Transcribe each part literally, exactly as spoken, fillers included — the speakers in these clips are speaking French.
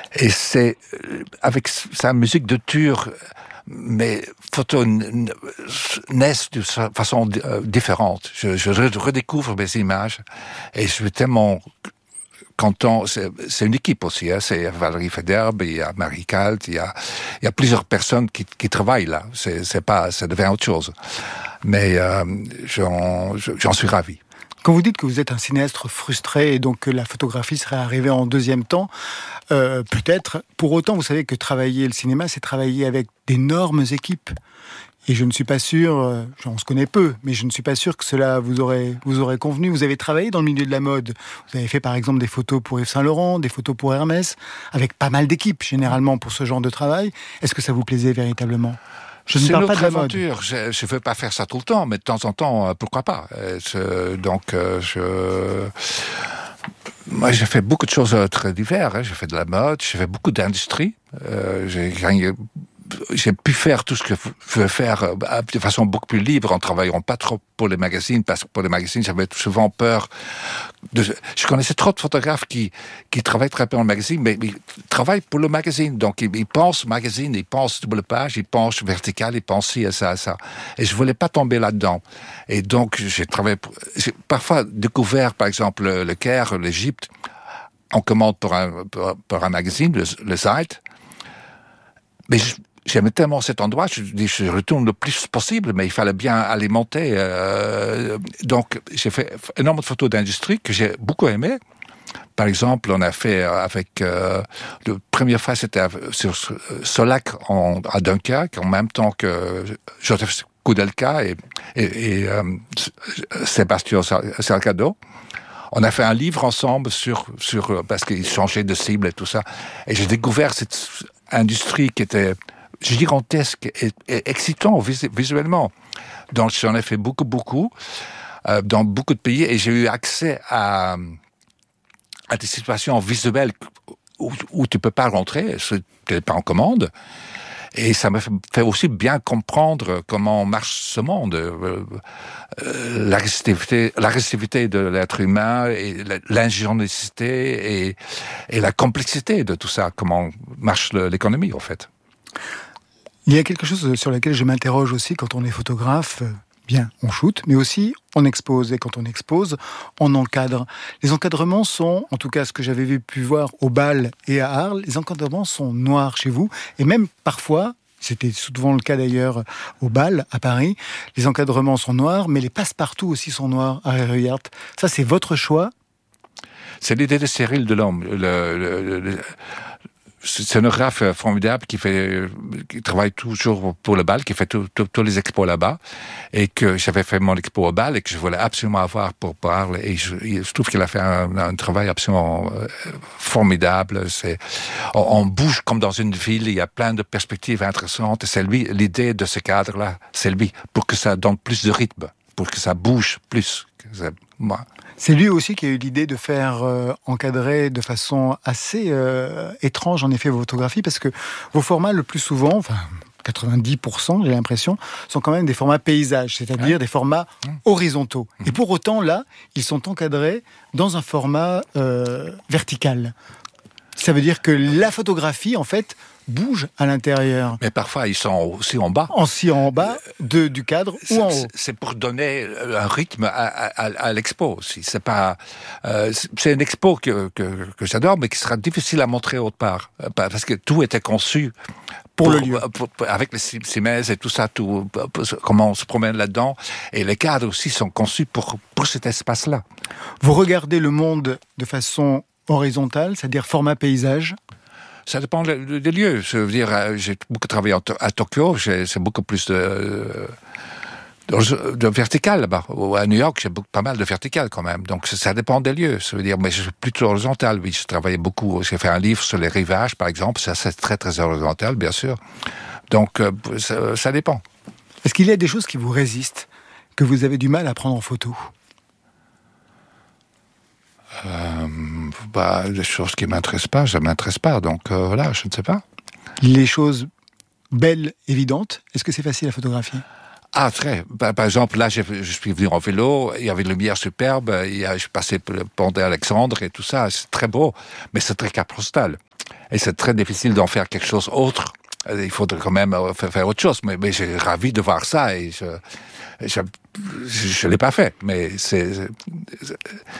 Et c'est avec sa musique de Tur, mes photos naissent de façon différente. Je, je redécouvre mes images et je suis tellement content. C'est, c'est une équipe aussi. Hein. C'est Valérie Federbe, il y a Marie Kalt, il y a, il y a plusieurs personnes qui, qui travaillent là. C'est, c'est pas, ça devient autre chose. Mais euh, j'en, j'en suis ravi. Quand vous dites que vous êtes un cinéaste frustré et donc que la photographie serait arrivée en deuxième temps, euh, peut-être, pour autant, vous savez que travailler le cinéma, c'est travailler avec d'énormes équipes. Et je ne suis pas sûr, euh, on se connaît peu, mais je ne suis pas sûr que cela vous aurait, vous aurait convenu. Vous avez travaillé dans le milieu de la mode. Vous avez fait par exemple des photos pour Yves Saint Laurent, des photos pour Hermès, avec pas mal d'équipes généralement pour ce genre de travail. Est-ce que ça vous plaisait véritablement ? Je ne parle pas de aventure. Je ne veux pas faire ça tout le temps, mais de temps en temps, pourquoi pas. Je, donc, je... Moi, j'ai fait beaucoup de choses très diverses. Hein. J'ai fait de la mode, j'ai fait beaucoup d'industrie. Euh, j'ai gagné... J'ai pu faire tout ce que je veux faire de façon beaucoup plus libre en travaillant pas trop pour les magazines, parce que pour les magazines, j'avais souvent peur de... Je connaissais trop de photographes qui, qui travaillent très peu dans le magazine, mais ils travaillent pour le magazine. Donc, ils, ils pensent magazine, ils pensent double page, ils pensent vertical, ils pensent ci et ça et ça. Et je voulais pas tomber là-dedans. Et donc, j'ai travaillé pour... J'ai parfois découvert, par exemple, le, le Caire, l'Égypte. On commande pour un, pour, pour un magazine, le, le Zeit. Mais je, J'aimais tellement cet endroit, je dis je retourne le plus possible, mais il fallait bien alimenter. Euh, donc j'ai fait énormément de photos d'industrie que j'ai beaucoup aimées. Par exemple, on a fait avec euh, la première fois c'était sur Solac en, à Dunkerque, en même temps que Joseph Koudelka et, et, et euh, Sébastien Salgado. On a fait un livre ensemble sur sur parce qu'ils changeaient de cible et tout ça. Et j'ai découvert cette industrie qui était gigantesque et, et excitant vis- visuellement. Donc j'en ai fait beaucoup, beaucoup, euh, dans beaucoup de pays, et j'ai eu accès à, à des situations visuelles où, où tu peux pas rentrer, tu n'es pas en commande. Et ça m'a fait aussi bien comprendre comment marche ce monde, euh, euh, la réactivité, la réactivité de l'être humain, et l'ingéniosité et, et la complexité de tout ça, comment marche le, l'économie, en fait. Il y a quelque chose sur lequel je m'interroge aussi quand on est photographe. Bien, on shoot, mais aussi on expose. Et quand on expose, on encadre. Les encadrements sont, en tout cas ce que j'avais vu, pu voir au Bal et à Arles, les encadrements sont noirs chez vous. Et même parfois, c'était souvent le cas d'ailleurs au Bal, à Paris, les encadrements sont noirs, mais les passe-partout aussi sont noirs à Ruyart. Ça, c'est votre choix ? C'est l'idée de Cyril Delhomme, le... le, le, le... scénographe formidable qui fait, qui travaille toujours pour le Bal, qui fait tous les expos là-bas, et que j'avais fait mon expo au Bal et que je voulais absolument avoir pour parler. Et je, je trouve qu'il a fait un, un travail absolument formidable. C'est, on, on bouge comme dans une ville, il y a plein de perspectives intéressantes. Et c'est lui, l'idée de ce cadre-là, c'est lui, pour que ça donne plus de rythme, pour que ça bouge plus. C'est, moi. C'est lui aussi qui a eu l'idée de faire euh, encadrer de façon assez euh, étrange, en effet, vos photographies, parce que vos formats, le plus souvent, enfin quatre-vingt-dix pour cent, j'ai l'impression, sont quand même des formats paysages, c'est-à-dire ouais. des formats horizontaux. Mmh. Et pour autant, là, ils sont encadrés dans un format euh, vertical. Ça veut dire que la photographie, en fait, bouge à l'intérieur. Mais parfois, ils sont aussi en bas. Aussi en bas de, du cadre c'est, ou en haut. C'est pour donner un rythme à, à, à l'expo aussi. C'est pas, euh, c'est une expo que, que, que j'adore, mais qui sera difficile à montrer autre part. Parce que tout était conçu pour, pour le lieu. Pour, pour, avec les cimaises et tout ça, tout, comment on se promène là-dedans. Et les cadres aussi sont conçus pour, pour cet espace-là. Vous regardez le monde de façon horizontale, c'est-à-dire format paysage? Ça dépend des lieux. Je veux dire, j'ai beaucoup travaillé à Tokyo, j'ai, c'est beaucoup plus de, de, de vertical là-bas. À New York, j'ai beaucoup, pas mal de vertical quand même. Donc ça dépend des lieux. Ça veut dire, mais je suis plutôt horizontal. Oui, je travaillais beaucoup. J'ai fait un livre sur les rivages, par exemple. Ça, c'est très très horizontal, bien sûr. Donc ça, ça dépend. Est-ce qu'il y a des choses qui vous résistent, que vous avez du mal à prendre en photo? Euh, bah, les choses qui m'intéressent pas, ça m'intéresse pas. Donc euh, voilà, je ne sais pas. Les choses belles, évidentes, est-ce que c'est facile à photographier? Ah, très. Par, par exemple, là, je, je suis venu en vélo, il y avait une lumière superbe, il y a, je passais pour le pont d'Alexandre et tout ça, c'est très beau, mais c'est très carte postale. Et c'est très difficile d'en faire quelque chose autre. Il faudrait quand même faire autre chose. Mais, mais j'ai ravi de voir ça et je je, je l'ai pas fait. Mais c'est, c'est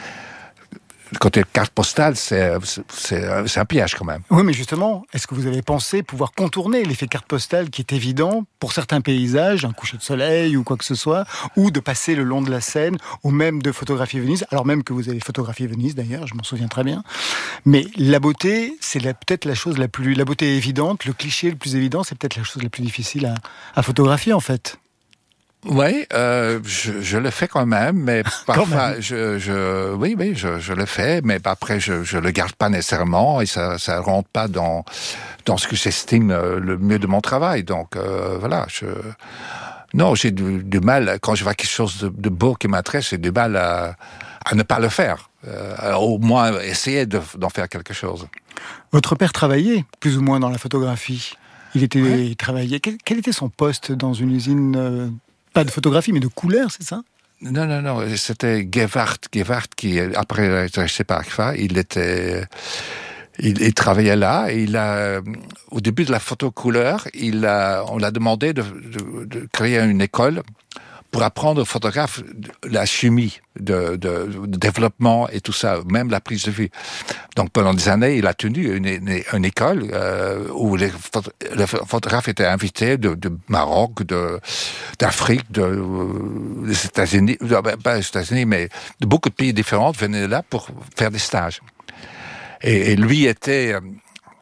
le côté carte postale, c'est, c'est, c'est un piège quand même. Oui, mais justement, est-ce que vous avez pensé pouvoir contourner l'effet carte postale qui est évident pour certains paysages, un coucher de soleil ou quoi que ce soit, ou de passer le long de la Seine, ou même de photographier Venise, alors même que vous avez photographié Venise d'ailleurs, je m'en souviens très bien. Mais la beauté, c'est la, peut-être la chose la plus... La beauté évidente, le cliché le plus évident, c'est peut-être la chose la plus difficile à, à photographier en fait. Oui, euh, je, je le fais quand même, mais parfois, je, je, oui, oui, je, je le fais, mais après, je, je le garde pas nécessairement et ça, ça rentre pas dans, dans ce que j'estime le mieux de mon travail. Donc, euh, voilà, je, non, j'ai du, du mal, quand je vois quelque chose de, de beau qui m'intéresse, j'ai du mal à, à ne pas le faire. Euh, alors, au moins, essayer de, d'en faire quelque chose. Votre père travaillait plus ou moins dans la photographie. Il était, ouais. il travaillait. Quel, quel était son poste dans une usine, euh, pas de photographie, mais de couleur, c'est ça? Non, non, non, c'était Gewart, Gewart qui, après, je sais pas quoi, il était, il, il travaillait là, et il a, au début de la photo couleur, il a, on l'a demandé de, de, de créer une école pour apprendre aux photographes la chimie de, de, de développement et tout ça, même la prise de vue. Donc pendant des années, il a tenu une, une, une école euh, où les, photo, les photographes étaient invités de, de Maroc, de, d'Afrique, de, euh, des États-Unis, pas des États-Unis, mais de beaucoup de pays différents venaient là pour faire des stages. Et, et lui était, euh,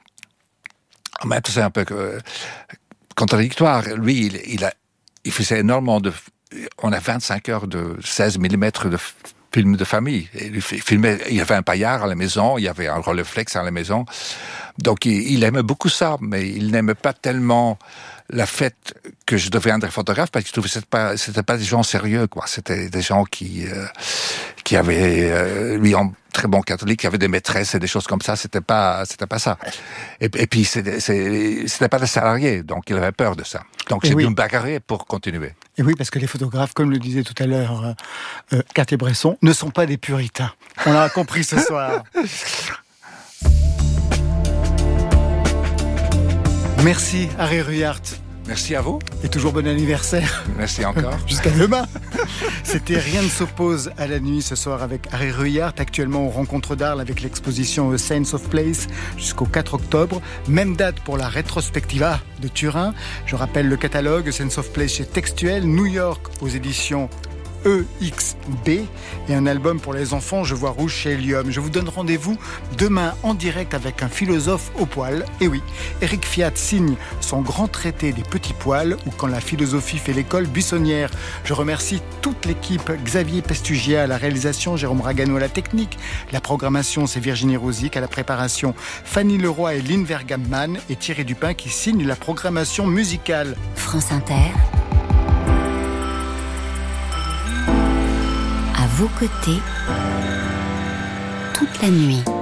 mais tout ça un peu euh, contradictoire. Lui, il, il a, il faisait énormément de on a vingt-cinq heures de seize millimètres de film de famille. Il filmait, il y avait un paillard à la maison, il y avait un Rolleiflex à la maison. Donc, il, il aimait beaucoup ça, mais il n'aimait pas tellement la fête que je deviendrais photographe parce qu'il trouvait que c'était pas, c'était pas des gens sérieux, quoi. C'était des gens qui, euh, qui avaient, euh, lui, en très bon catholique, qui avaient des maîtresses et des choses comme ça. C'était pas, c'était pas ça. Et, et puis, c'était, c'était pas des salariés, donc il avait peur de ça. Donc, et j'ai oui. dû me bagarrer pour continuer. Et oui, parce que les photographes, comme le disait tout à l'heure euh, Cartier-Bresson, ne sont pas des puritains. On l'a compris ce soir. Merci, Harry Ruyaert. Merci à vous. Et toujours bon anniversaire. Merci encore. Jusqu'à demain. C'était Rien ne s'oppose à la nuit ce soir avec Harry Ruyaert, actuellement aux Rencontres d'Arles avec l'exposition Sense of Place jusqu'au quatre octobre. Même date pour la rétrospectiva de Turin. Je rappelle le catalogue Sense of Place chez Textuel, New York aux éditions E X B et un album pour les enfants, Je vois rouge chez Helium. Je vous donne rendez-vous demain en direct avec un philosophe au poil. Et oui, Éric Fiat signe son grand traité des petits poils ou Quand la philosophie fait l'école buissonnière. Je remercie toute l'équipe, Xavier Pestugia à la réalisation, Jérôme Ragano à la technique, la programmation c'est Virginie Rosic, à la préparation Fanny Leroy et Lynn Vergamman et Thierry Dupin qui signe la programmation musicale. France Inter. À vos côtés, toute la nuit.